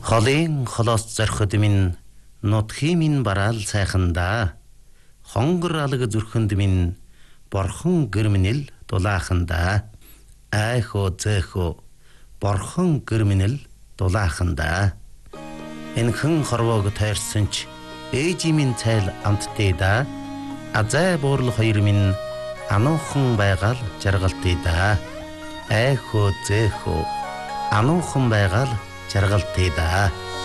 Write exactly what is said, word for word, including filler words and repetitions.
Холын холоос зорход минь нутхи минь бараал сайхандаа хонгор алга зүрхэнд минь борхон гэрмэнэл дулаахандаа айхо зэхо борхон гэрмэнэл дулаахандаа энхэн хорвоог тойрсон ч ээжи минь цайл амттай да азай буурлах хоёр минь ануухан байгаал жаргалтай да айхо зэхо ануухан байгаал жаргалтай да.